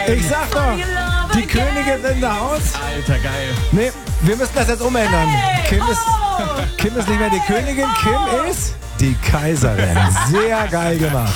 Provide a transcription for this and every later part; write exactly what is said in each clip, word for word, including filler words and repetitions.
Ich sag doch, die Königin in der Haus. Alter, geil. Nee, wir müssen das jetzt umändern. Kim ist, Kim ist nicht mehr die Königin, Kim ist die Kaiserin. Sehr geil gemacht.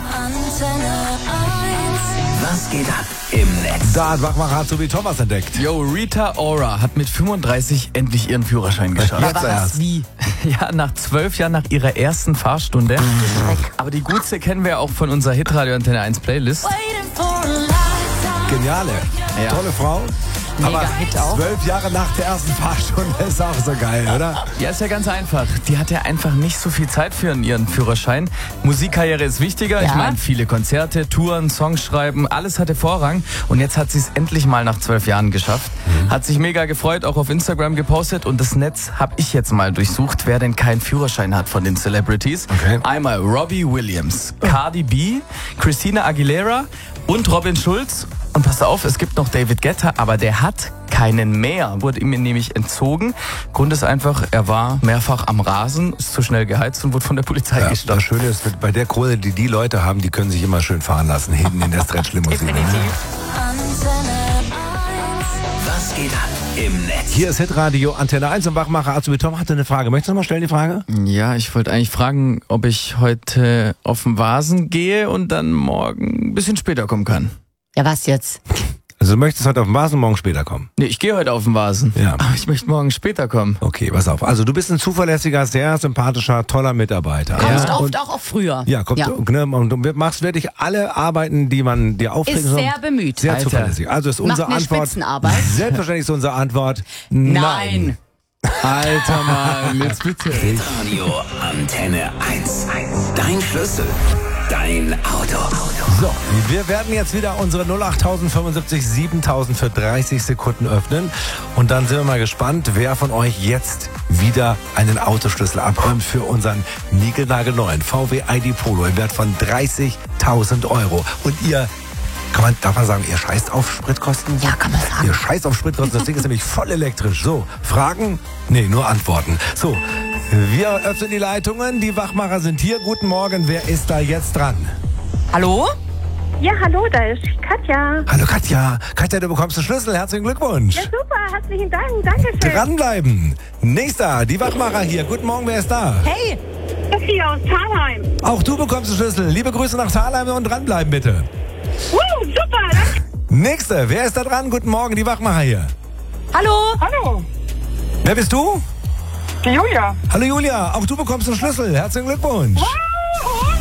Was geht ab im Netz? Da hat Wachmacher hat so wie Thomas entdeckt. Yo, Rita Ora hat mit fünfunddreißig endlich ihren Führerschein geschafft. Jetzt erst. Wie? Ja, nach zwölf Jahren nach ihrer ersten Fahrstunde. Aber die Gutste kennen wir auch von unserer Hitradio Antenne eins Playlist. Geniale, Ja. tolle Frau. Mega Aber Hit auch. zwölf Jahre nach der ersten Fahrstunde ist auch so geil, oder? Ja, ist ja ganz einfach. Die hat ja einfach nicht so viel Zeit für ihren Führerschein. Musikkarriere ist wichtiger. Ja. Ich meine, viele Konzerte, Touren, Songs schreiben, alles hatte Vorrang. Und jetzt hat sie es endlich mal nach zwölf Jahren geschafft. Mhm. Hat sich mega gefreut, auch auf Instagram gepostet. Und das Netz habe ich jetzt mal durchsucht, wer denn keinen Führerschein hat von den Celebrities. Okay. Einmal Robbie Williams, Cardi B, Christina Aguilera und Robin Schulz. Und pass auf, es gibt noch David Guetta, aber der hat keinen mehr. Wurde ihm nämlich entzogen. Grund ist einfach, er war mehrfach am Rasen, ist zu schnell geheizt und wurde von der Polizei Ja, gestoppt. das Schöne ist, bei der Kohle, die die Leute haben, die können sich immer schön fahren lassen, hinten in der Stretch-Limousine. Was geht ab im Netz? Hier ist Hitradio Antenne eins und Wachmacher Azubi Tom hatte eine Frage. Möchtest du noch mal stellen, die Frage? Ja, ich wollte eigentlich fragen, ob ich heute auf den Vasen gehe und dann morgen ein bisschen später kommen kann. Ja, was jetzt? Also du möchtest heute auf den Vasen und morgen später kommen? Nee, ich gehe heute auf den Vasen. Ja. Aber ich möchte morgen später kommen. Okay, pass auf. Also du bist ein zuverlässiger, sehr sympathischer, toller Mitarbeiter. Kommst ja, oft und, auch, auch früher. ja, kommst Ja. Du, ne, und du machst wirklich alle Arbeiten, die man dir aufträgt. Ist sehr bemüht. Sehr Alter. zuverlässig. Also ist Macht unsere eine Antwort. Spitzenarbeit. Selbstverständlich ist unsere Antwort Nein. Alter Mann, jetzt bitte. Radio Antenne eins. Dein Schlüssel. Dein Auto. So, wir werden jetzt wieder unsere null acht fünfundsiebzig siebentausend für dreißig Sekunden öffnen. Und dann sind wir mal gespannt, wer von euch jetzt wieder einen Autoschlüssel abräumt für unseren niegelnagelneuen V W I D Polo im Wert von dreißigtausend Euro. Und ihr, kann man, darf man sagen, ihr scheißt auf Spritkosten? Ja, kann man sagen. Ihr scheißt auf Spritkosten, das Ding ist nämlich voll elektrisch. So, Fragen? Nee, nur Antworten. So, wir öffnen die Leitungen, die Wachmacher sind hier. Guten Morgen, wer ist da jetzt dran? Hallo? Ja, hallo, da ist Katja. Hallo Katja. Katja, du bekommst den Schlüssel. Herzlichen Glückwunsch. Ja, super, herzlichen Dank, Dankeschön. Dranbleiben. Nächster, die Wachmacher hier. Guten Morgen, wer ist da? Hey, Sophie aus Thalheim. Auch du bekommst den Schlüssel. Liebe Grüße nach Thalheim und dranbleiben bitte. Uh, super, danke. Nächster, wer ist da dran? Guten Morgen, die Wachmacher hier. hallo? Hallo, Wer bist du? die Julia. Hallo Julia, auch du bekommst den Schlüssel. Herzlichen Glückwunsch. Oh,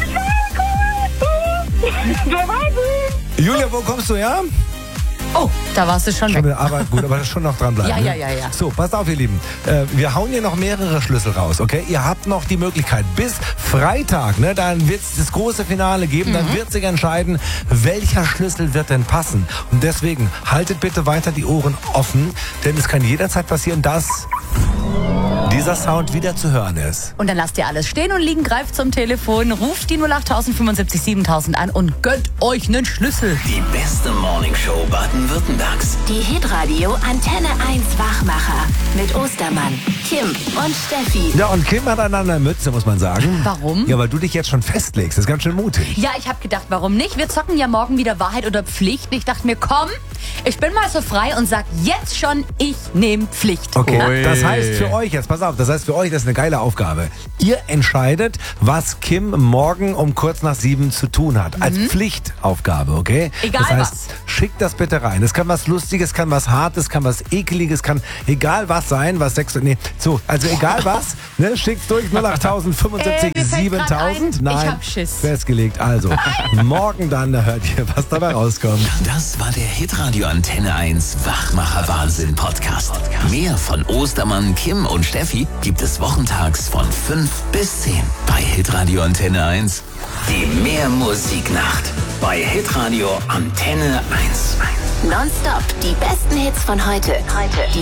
cool. Wer weiß ich? Julia, wo kommst du her? Oh, da warst du schon Schon weg. wieder, aber gut, aber schon noch dranbleiben. Ja, ne? ja, ja, ja. So, passt auf, ihr Lieben. Äh, wir hauen hier noch mehrere Schlüssel raus, okay? Ihr habt noch die Möglichkeit bis Freitag, ne? Dann wird es das große Finale geben. Mhm. Dann wird sich entscheiden, welcher Schlüssel wird denn passen. Und deswegen haltet bitte weiter die Ohren offen, denn es kann jederzeit passieren, dass dieser Sound wieder zu hören ist. Und dann lasst ihr alles stehen und liegen, greift zum Telefon, ruft die null acht fünfundsiebzig siebentausend an und gönnt euch einen Schlüssel. Die beste Morningshow Baden-Württembergs. Die Hitradio Antenne eins Wachmacher mit Ostermann, Kim und Steffi. Ja, und Kim hat eine Mütze, muss man sagen. Warum? Ja, weil du dich jetzt schon festlegst. Das ist ganz schön mutig. Ja, ich habe gedacht, warum nicht? Wir zocken ja morgen wieder Wahrheit oder Pflicht. Ich dachte mir, komm, ich bin mal so frei und sag jetzt schon, ich nehme Pflicht. Okay, Ui. das heißt für euch jetzt, pass auf, das heißt für euch, das ist eine geile Aufgabe. Ihr entscheidet, was Kim morgen um kurz nach sieben zu tun hat. Als Pflichtaufgabe, okay? Egal das heißt, was. schickt das bitte rein. Es kann was Lustiges, kann was Hartes, kann was Ekeliges, kann egal was sein, was Sex... Nee, so, also egal was, ne, schickt's durch null acht fünfundsiebzig Äh, mir fällt grad siebentausend. ein, ich Nein, hab Schiss. festgelegt. Also, morgen dann, da hört ihr, was dabei rauskommt. Das war der Hitradio Antenne eins Wachmacher Wahnsinn Podcast. Mehr von Ostermann, Kim und Steffi gibt es wochentags von fünf bis zehn bei Hitradio Antenne eins. Die Mehrmusiknacht bei Hitradio Antenne eins. Nonstop die besten Hits von heute. Heute.